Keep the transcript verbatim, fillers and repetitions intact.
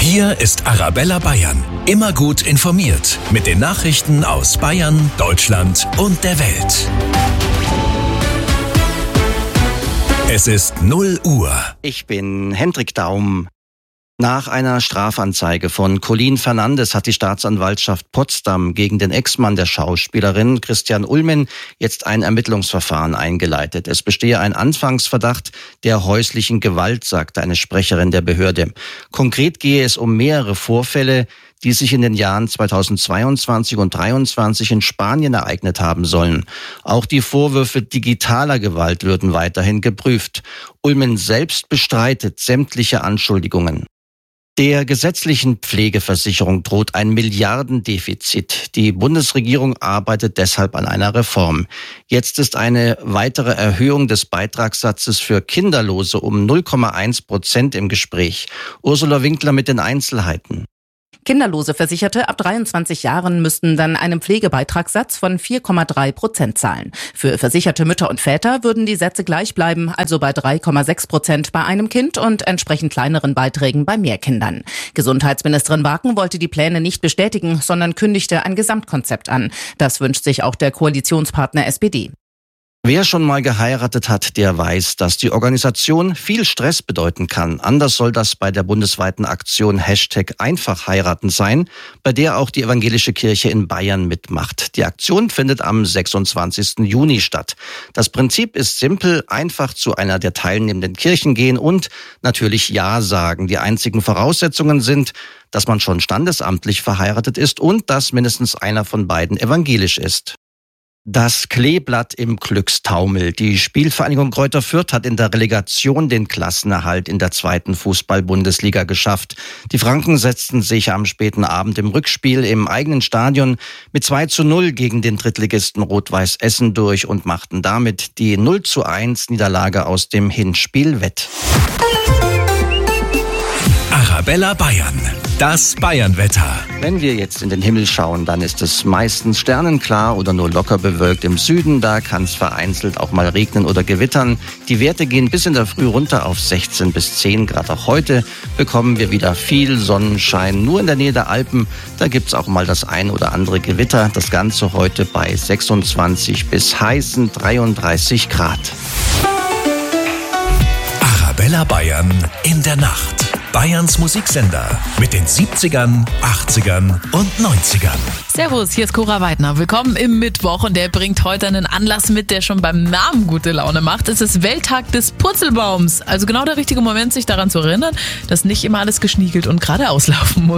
Hier ist Arabella Bayern. Immer gut informiert mit den Nachrichten aus Bayern, Deutschland und der Welt. Es ist null Uhr. Ich bin Hendrik Daum. Nach einer Strafanzeige von Colleen Fernandes hat die Staatsanwaltschaft Potsdam gegen den Ex-Mann der Schauspielerin Christian Ulmen jetzt ein Ermittlungsverfahren eingeleitet. Es bestehe ein Anfangsverdacht der häuslichen Gewalt, sagte eine Sprecherin der Behörde. Konkret gehe es um mehrere Vorfälle, die sich in den Jahren zweitausendzweiundzwanzig und zweitausenddreiundzwanzig in Spanien ereignet haben sollen. Auch die Vorwürfe digitaler Gewalt würden weiterhin geprüft. Ulmen selbst bestreitet sämtliche Anschuldigungen. Der gesetzlichen Pflegeversicherung droht ein Milliardendefizit. Die Bundesregierung arbeitet deshalb an einer Reform. Jetzt ist eine weitere Erhöhung des Beitragssatzes für Kinderlose um null Komma eins Prozent im Gespräch. Ursula Winkler mit den Einzelheiten. Kinderlose Versicherte ab dreiundzwanzig Jahren müssten dann einen Pflegebeitragssatz von vier Komma drei Prozent zahlen. Für versicherte Mütter und Väter würden die Sätze gleich bleiben, also bei drei Komma sechs Prozent bei einem Kind und entsprechend kleineren Beiträgen bei mehr Kindern. Gesundheitsministerin Waken wollte die Pläne nicht bestätigen, sondern kündigte ein Gesamtkonzept an. Das wünscht sich auch der Koalitionspartner S P D. Wer schon mal geheiratet hat, der weiß, dass die Organisation viel Stress bedeuten kann. Anders soll das bei der bundesweiten Aktion Hashtag einfach heiraten sein, bei der auch die evangelische Kirche in Bayern mitmacht. Die Aktion findet am sechsundzwanzigsten Juni statt. Das Prinzip ist simpel, einfach zu einer der teilnehmenden Kirchen gehen und natürlich Ja sagen. Die einzigen Voraussetzungen sind, dass man schon standesamtlich verheiratet ist und dass mindestens einer von beiden evangelisch ist. Das Kleeblatt im Glückstaumel. Die Spielvereinigung Greuther Fürth hat in der Relegation den Klassenerhalt in der zweiten Fußball-Bundesliga geschafft. Die Franken setzten sich am späten Abend im Rückspiel im eigenen Stadion mit zwei zu null gegen den Drittligisten Rot-Weiß Essen durch und machten damit die null zu eins Niederlage aus dem Hinspiel wett. Arabella Bayern. Das Bayernwetter. Wenn wir jetzt in den Himmel schauen, dann ist es meistens sternenklar oder nur locker bewölkt. Im Süden, da kann es vereinzelt auch mal regnen oder gewittern. Die Werte gehen bis in der Früh runter auf sechzehn bis zehn Grad. Auch heute bekommen wir wieder viel Sonnenschein. Nur in der Nähe der Alpen, da gibt's auch mal das ein oder andere Gewitter. Das Ganze heute bei sechsundzwanzig bis heißen dreiunddreißig Grad. Arabella Bayern in der Nacht. Bayerns Musiksender mit den siebzigern, achtzigern und neunzigern. Servus, hier ist Cora Weidner. Willkommen im Mittwoch und der bringt heute einen Anlass mit, der schon beim Namen gute Laune macht. Es ist Welttag des Purzelbaums. Also genau der richtige Moment, sich daran zu erinnern, dass nicht immer alles geschniegelt und geradeaus laufen muss.